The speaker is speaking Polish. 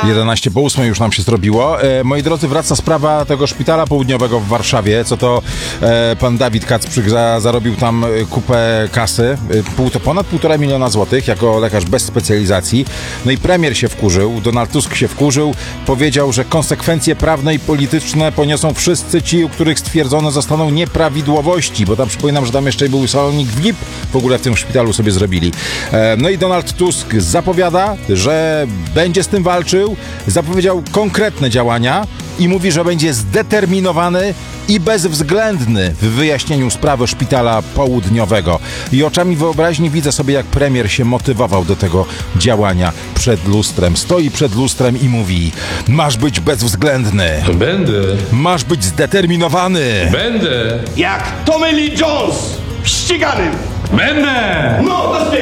11:08 już nam się zrobiło. Moi drodzy, wraca sprawa tego szpitala południowego w Warszawie. Co to pan Dawid Kacprzyk zarobił tam kupę kasy. Ponad 1,5 miliona złotych jako lekarz bez specjalizacji. No i premier się wkurzył, Donald Tusk się wkurzył. Powiedział, że konsekwencje prawne i polityczne poniosą wszyscy ci, u których stwierdzone zostaną nieprawidłowości. Bo tam przypominam, że tam jeszcze był salonik VIP w ogóle w tym szpitalu sobie zrobili. No i Donald Tusk zapowiada, że będzie z tym walczył, zapowiedział konkretne działania i mówi, że będzie zdeterminowany i bezwzględny w wyjaśnieniu sprawy szpitala południowego. I oczami wyobraźni widzę sobie, jak premier się motywował do tego działania przed lustrem. Stoi przed lustrem i mówi: masz być bezwzględny. Będę. Masz być zdeterminowany. Będę. Jak Tommy Lee Jones w ściganym. Będę. No,